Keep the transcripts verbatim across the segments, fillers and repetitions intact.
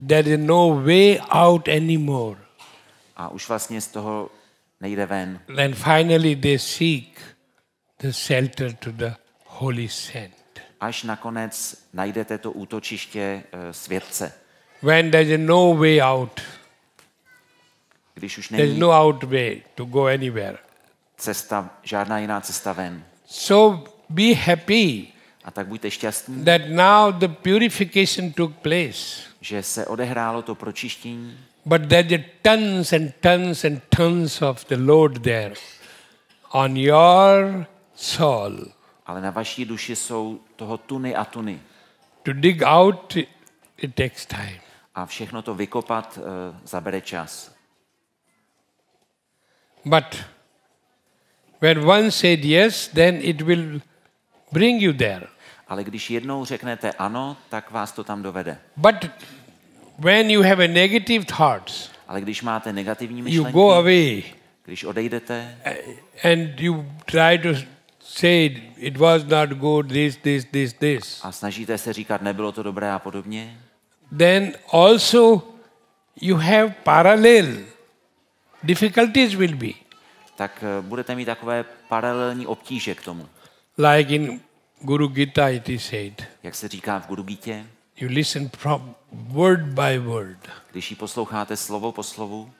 there is no way out anymore. A už vlastně z toho nejde ven. Then finally they seek the shelter to the holy saint. Až nakonec najdete to útočiště e, světce. When there is no way out, Když už there is není no out way to go anywhere. cesta, žádná jiná cesta ven. So be happy A tak buďte šťastní, that now the purification took place. že se odehrálo to pročištění, But there are tons and tons and tons of the load there on your soul. ale na vaší duši jsou toho tuny a tuny. To dig out, it takes time. A všechno to vykopat e, zabere čas. But when one said yes, then it will bring you there. Ale když jednou řeknete ano, tak vás to tam dovede. But when you have a negative thoughts, Ale když máte negativní you myšlenky, go away když odejdete and you try to say it was not good, this, this, this, this. a snažíte se říkat, nebylo to dobré a podobně, Then also you have parallel difficulties will be. tak eh, budete mít takové paralelní obtíže k tomu. Like in Guru Gita it is said, Jak se říká v Guru Gítě, you listen from word by word. když ji posloucháte slovo po slovu,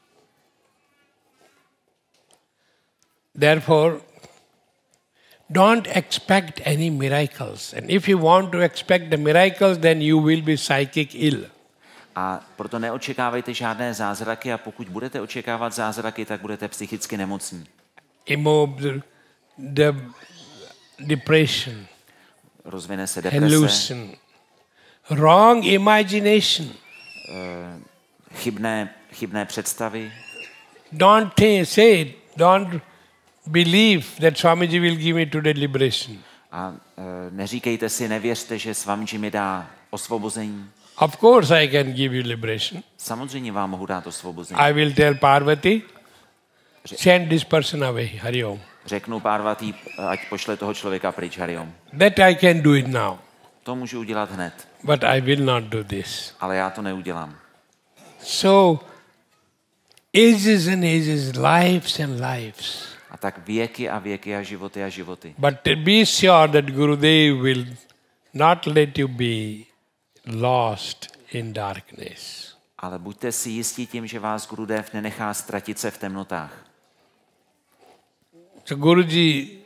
Therefore, don't expect any miracles. And if you want to expect the miracles, then you will be psychic ill. a proto neočekávejte žádné zázraky a pokud budete očekávat zázraky, tak budete psychicky nemocní. Emo- the, the depression, Rozvine se deprese, hallucination, wrong imagination. chybné, chybné představy. Don't t- say, don't believe that Swamiji will give me today liberation. A e, neříkejte si, nevěřte, že Swamiji mi dá osvobození. Of course I can give you liberation. Samozřejmě vám mohu dát osvobození. I will tell Parvati, send this person away, Hari Om. Řeknu Parvati, ať pošle toho člověka pryč, Hariom. That I can do it now, To můžu udělat hned, but I will not do this. ale já to neudělám. So, ages and ages, lives and lives. A tak věky a věky a životy a životy. But be sure that Gurudev will not let you be lost in darkness. Ale buďte si jistí tím, že vás Gurudev nenechá ztratit se v temnotách. So Guruji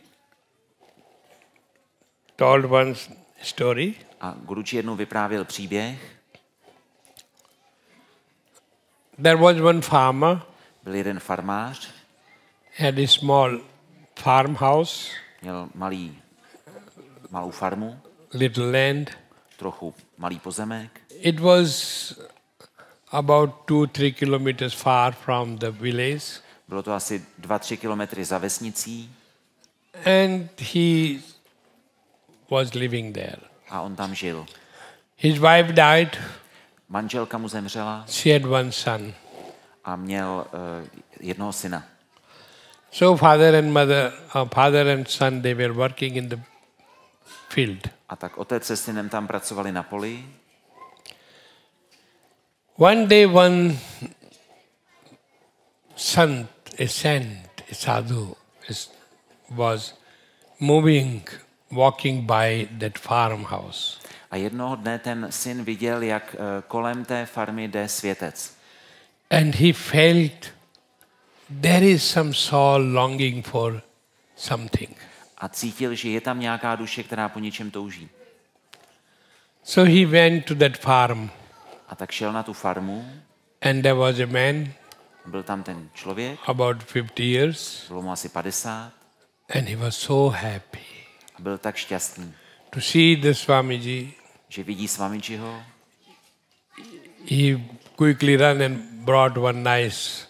told one story. A Guruji jednou vyprávěl příběh. There was one farmer, Byl jeden farmář, had a small farmhouse, měl malý, malou farmu, little land. trochu malý pozemek. It was about two, three kilometers far from the village. Bylo to asi dva, tři kilometry za vesnicí And he was living there. a on tam žil. His wife died. Manželka mu zemřela She had one son. a měl uh, jednoho syna. So father and mother, uh, father and son, they were working in the field. A tak otec se synem tam pracovali na poli. One day one sant, a saint, a sadhu, is, was moving, walking by that farmhouse. A jednoho dne ten syn viděl, jak uh, kolem té farmy jde světec. And he felt there is some soul longing for something. A cítil, že je tam nějaká duše, která po něčem touží. So he went to that farm A tak šel na tu farmu, and there was a man byl tam ten člověk, about fifty years bylo mu asi padesát and he was so happy a byl tak šťastný, to see the Swamiji. že vidí Swamijiho. He quickly ran and brought one nice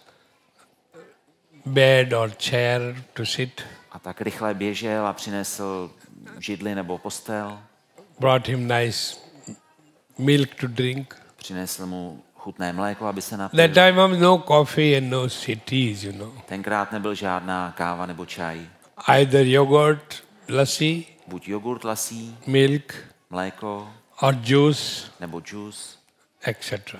bed or chair to sit, A tak rychle běžel a přinesl židli nebo postel, brought him nice milk to drink. přinesl mu chutné mléko, aby se napil. That time was no coffee and no teas, you know. Tenkrát nebyl žádná káva nebo čaj. Either yogurt, lassi, Buď jogurt lasí, milk, mléko or juice, nebo džus et cetera.